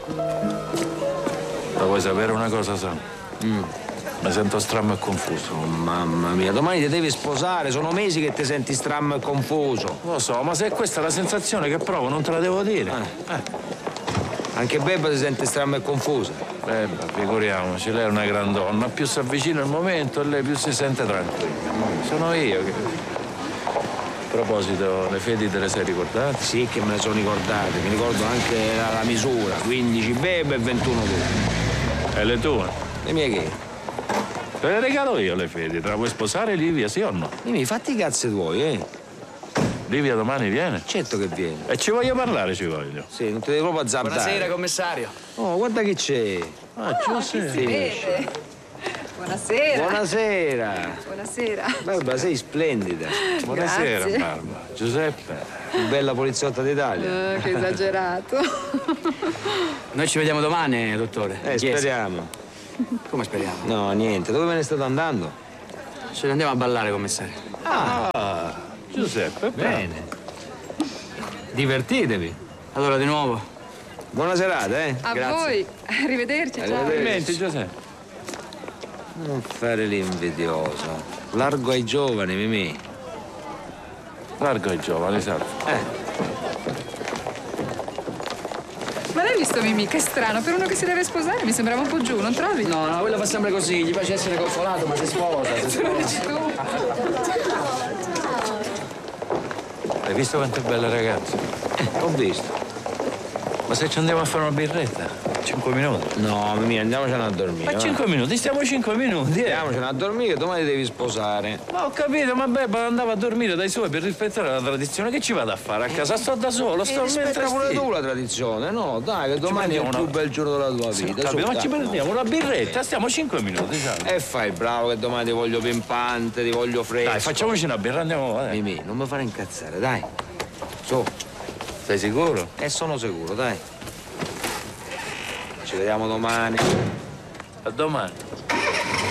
La vuoi sapere una cosa, Sam? Mi sento strammo e confuso. Oh, mamma mia, domani ti devi sposare, sono mesi che ti senti strammo e confuso. Lo so, ma se questa è la sensazione che provo, non te la devo dire. Anche Bebba si sente stramma e confusa. Bebba, figuriamoci, lei è una gran donna. Più si avvicina il momento e lei più si sente tranquilla. Sono io che... A proposito, le fedi te le sei ricordate? Sì, che me le sono ricordate. Mi ricordo anche la misura, 15 Bebba e 21 tu. E le tue? Le mie che? Te le regalo io le fedi. Te la vuoi sposare, Livia, sì o no? Mimì, fatti i cazzi tuoi, Livia domani viene? Certo che viene. E ci voglio parlare, ci voglio. Sì, non ti devi proprio azzardare. Buonasera, commissario. Oh, guarda chi c'è. Vede. Buonasera. Buonasera. Buonasera. Barba, sei splendida. Buonasera, Grazie. Barba. Giuseppe. Più bella poliziotta d'Italia. Che esagerato. Noi ci vediamo domani, dottore. Chiesa. Speriamo. Come speriamo? No, niente. Dove me ne state andando? Ce ne andiamo a ballare, commissario. Giuseppe, Bene. Divertitevi. Allora, di nuovo. Buona serata, A Grazie. voi. Arrivederci. Ciao. complimenti, Giuseppe. Non fare l'invidioso. Largo ai giovani, Mimì. Largo ai giovani, salve. Ma l'hai visto Mimì? Che strano. Per uno che si deve sposare mi sembrava un po' giù, non trovi? No, quello fa sempre così. Gli piace essere confonato, ma si sposa, si Lo dici sposa. tu. Hai visto quanto è bella ragazza? Ho visto. Ma se ci andiamo a fare una birretta? 5 minuti. No, Mimì, andiamocene a dormire. Ma va. 5 minuti? Stiamo 5 minuti, Andiamocene a dormire, domani devi sposare. Ma ho capito, ma Bebba andava a dormire dai suoi per rispettare la tradizione. Che ci vado a fare? A casa sto da solo, sto Rispetta pure tu la tradizione, no? Dai, che domani è il prendiamo più bel giorno della tua Sì, ho vita. capito, su, ma ci dai. prendiamo una birretta, stiamo 5 minuti, sai? E fai bravo che domani ti voglio pimpante, ti voglio fresco. Dai, facciamoci una birra, andiamo, dai. Mimì, non mi fare incazzare, dai. Su. Sei sicuro? Sono sicuro, dai. Ci vediamo domani. A domani.